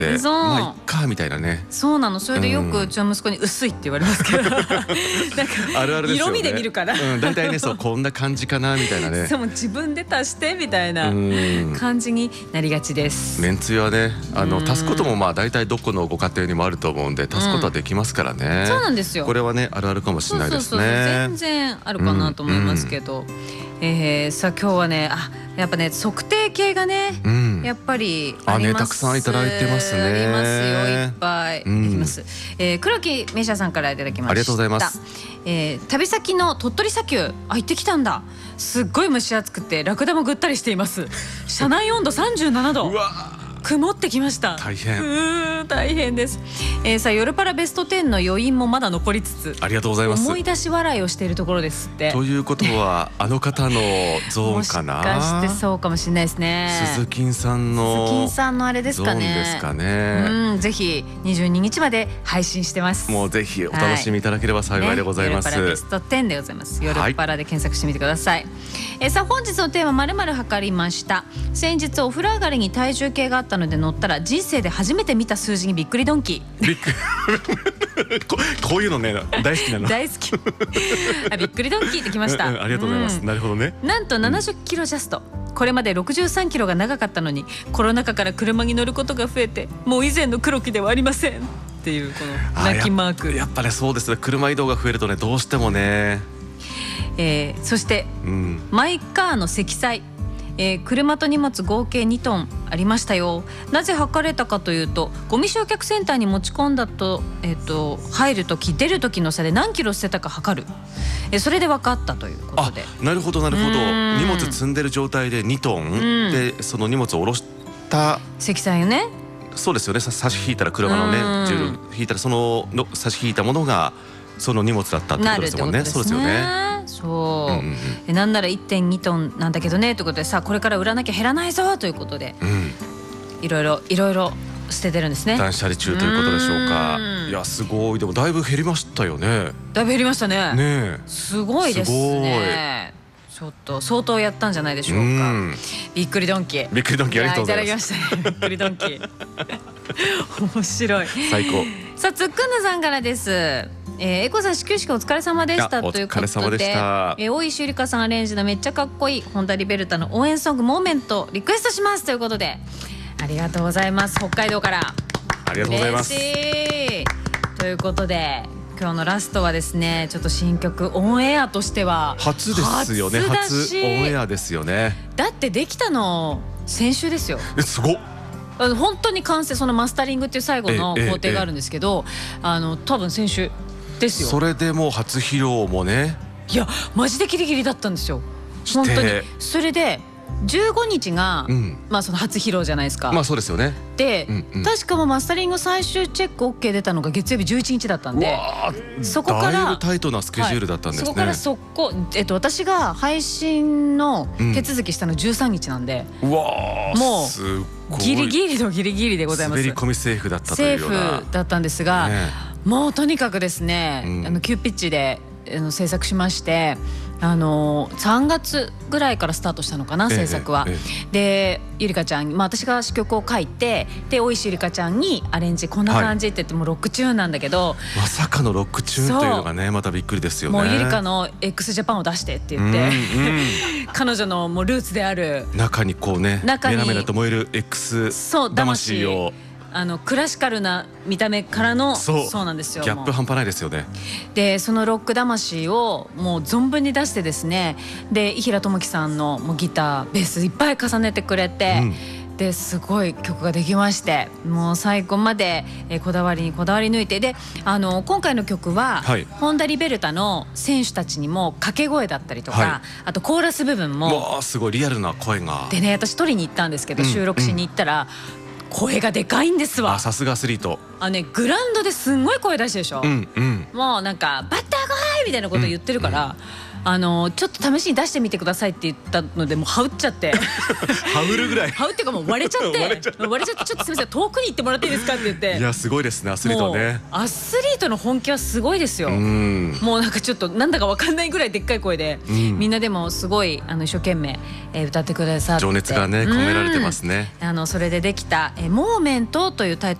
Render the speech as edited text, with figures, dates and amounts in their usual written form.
で、 そうまあいっかみたいなね。 そうなの。それでよくうちの息子に薄いって言われますけどなんかあるあるですよね。 色味で見るから大体ね、そうこんな感じかなみたいなね。 そう自分で足してみたいな感じになりがちです。 めんつゆはね、足すこともまあ大体どこのご家庭にもあると思うんで、足すことはできますからね。 そうなんですよ。 これはね、あるあるかもしれないですね。 全然あるかなと思いますけど、さあ今日はね、やっぱね測定系がね、やっぱりあります。 たくさんいただいてますね。 ありますよ、いっぱいあります。黒木メイシャさんからいただきました。 ありがとうございます。 旅先の鳥取砂丘行ってきたんだ。すっごい蒸し暑くてラクダもぐったりしています。車内温度37度。 うわ曇ってきました。 大変。 大変です。さあ夜パラベスト10の余韻もまだ残りつつ、 ありがとうございます。 思い出し笑いをしているところですって。 ということはあの方のゾーンかな。 もしかしてそうかもしれないですね。 鈴木さんのあれですかね。 ゾーンですかね。 ぜひ22日まで配信してます。 もうぜひお楽しみいただければ幸いでございます。 夜パラベスト10でございます。夜パラで検索してみてください。さあ本日のテーマ〇〇測りました。先日お風呂上がりに体重計があったので乗ったら、人生で初めて見た数字にびっくりドンキー。 こういうのね大好きなの。 大好きびっくりドンキーってきました。 ありがとうございます。なるほどね。 なんと70キロジャスト。これまで63キロが長かったのに、コロナ禍から車に乗ることが増えて、もう以前の黒木ではありませんっていうこの泣きマーク。 やっぱね、そうですね。車移動が増えるとね、どうしてもね。 そして、マイカーの積載、車と荷物合計2トンありましたよ。なぜ測れたかというと、ゴミ焼却センターに持ち込んだと、入るとき出るときの差で何キロ捨てたか測る、それで分かったということで。 なるほどなるほど。荷物積んでる状態で2トンで、その荷物を下ろした積載よね。 そうですよね。差し引いたら車のね、重量引いたらその差し引いたものがその荷物だったってことですもんね。そうですよね。 そう、なんなら 1.2 トンなんだけどねということで、さあこれから売らなきゃ減らないぞということで、いろいろ捨ててるんですね。 断捨離中ということでしょうか。いやすごい。でもだいぶ減りましたよね。 だいぶ減りましたね。 ね、 すごいですね。ちょっと相当やったんじゃないでしょうか。びっくりドンキー。 びっくりドンキーありがとうございます。 いただきましたね。びっくりドンキー。面白い。 最高。 さあつっくんなさんからです。エコさん始球式お疲れ様でしたということで、大石ゆりかさんアレンジのめっちゃかっこいいホンダリベルタの応援ソングモーメントリクエストしますということで、ありがとうございます。北海道からありがとうございます。 嬉しいということで、今日のラストはですね、ちょっと新曲オンエアとしては初ですよね。初オンエアですよね。 だってできたの先週ですよ。 すごっ。 本当に完成、そのマスタリングっていう最後の工程があるんですけど、多分先週ですよ。 それでもう初披露もね。 いやマジでギリギリだったんですよ本当に。それで15日が、まあその初披露じゃないですか。 まあそうですよね。 で、確かもマスタリング最終チェック OK 出たのが月曜日11日だったんで、そこからだいぶタイトなスケジュールだったんですね。 そこから私が配信の手続きしたの13日なんで、もうギリギリのギリギリでございます。 滑り込みセーフだったというような。 セーフだったんですが、もうとにかくですね、急ピッチで制作しまして、3月ぐらいからスタートしたのかな、制作は。でゆりかちゃん、私が詞曲を書いて、で大石ゆりかちゃんにアレンジこんな感じって言って、もうロックチューンなんだけど、 まさかのロックチューンというのがね、またびっくりですよね。 もうゆりかの x ジャパンを出してって言って、彼女のもうルーツである中にこうね、メラメラと燃える X 魂を、 クラシカルな見た目からの、そうなんですよ。 ギャップ半端ないですよね。 でそのロック魂をもう存分に出してですね、で伊平智樹さんのもうギターベースいっぱい重ねてくれて、ですごい曲ができまして、もう最後までこだわりにこだわり抜いて、で今回の曲は、ホンダリベルタの選手たちにも掛け声だったりとか、あとコーラス部分もすごいリアルな声が。 でね、私取りに行ったんですけど、収録しに行ったら、声がでかいんですわ。 さすがアスリート。 グラウンドですんごい声出してるでしょ。もうなんかバッター来いみたいなこと言ってるから、 ちょっと試しに出してみてくださいって言ったのでもう羽打っちゃって羽振るぐらい羽打っていうかもう割れちゃってちょっとすみません遠くに行ってもらっていいですかって言って。 いやすごいですねアスリートね。 アスリートの本気はすごいですよ。もうなんかちょっとなんだか分かんないぐらいでっかい声で、みんなでもすごい一生懸命、歌ってくださって情熱がね込められてますね。 それでできた「モーメント」というタイトル